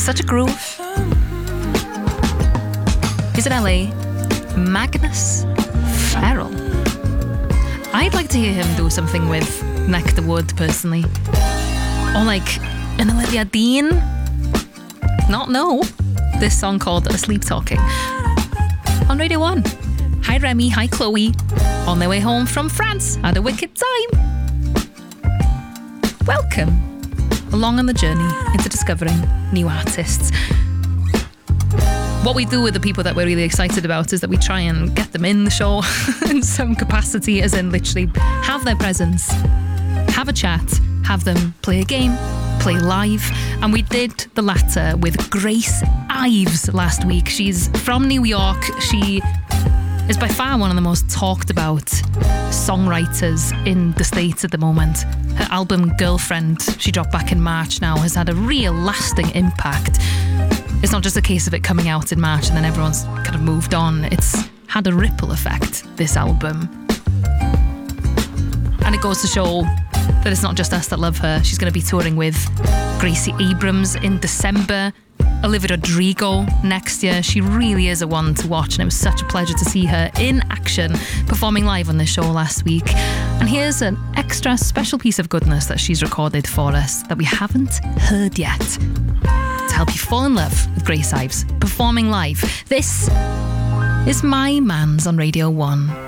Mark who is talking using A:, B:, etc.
A: Such a groove. He's in LA. Magnus Farrell. I'd like to hear him do something with Nectar Wood, personally. Or like Olivia Dean. Not know. This song called Asleep Talking. On Radio 1. Hi Remy, hi Chloe. On their way home from France. Had a wicked time. Welcome along on the journey into discovering new artists. What we do with the people that we're really excited about is that we try and get them in the show in some capacity, as in literally have their presence, have a chat, have them play a game, play live. And we did the latter with Grace Ives last week. She's from New York. She is by far one of the most talked about songwriters in the States at the moment. Her album Girlfriend, she dropped back in March now, has had a real lasting impact. It's not just a case of it coming out in March and then everyone's kind of moved on. It's had a ripple effect, this album. And it goes to show that it's not just us that love her. She's going to be touring with Gracie Abrams in December, Olivia Rodrigo next year. She really is a one to watch, and it was such a pleasure to see her in action performing live on this show last week. And here's an extra special piece of goodness that she's recorded for us that we haven't heard yet, to help you fall in love with Grace Ives performing live. This is My Man's on Radio 1.